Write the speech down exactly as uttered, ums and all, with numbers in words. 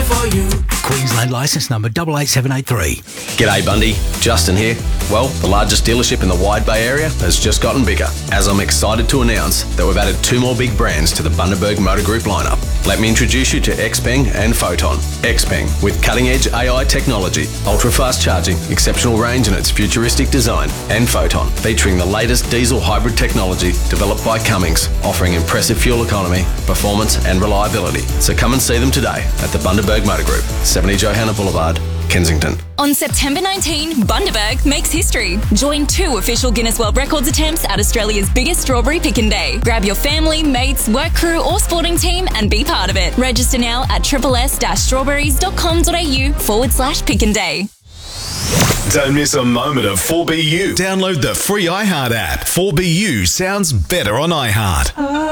for you. Queensland licence number double eight seven eight three. G'day Bundy, Justin here. Well, the largest dealership in the Wide Bay Area has just gotten bigger, as I'm excited to announce that we've added two more big brands to the Bundaberg Motor Group lineup. Let me introduce you to Xpeng and Photon. Xpeng, with cutting-edge A I technology, ultra-fast charging, exceptional range and its futuristic design, and Photon, featuring the latest diesel hybrid technology developed by Cummins, offering impressive fuel economy, performance and reliability. So come and see them today at the Bundaberg Motor Group, seventy Johanna Boulevard, Kensington. On September nineteenth, Bundaberg makes history. Join two official Guinness World Records attempts at Australia's biggest strawberry picking day. Grab your family, mates, work crew or sporting team and be part of it. Register now at triple-s-strawberries.com.au forward slash picking day. Don't miss a moment of four B U. Download the free iHeart app. four B U sounds better on iHeart.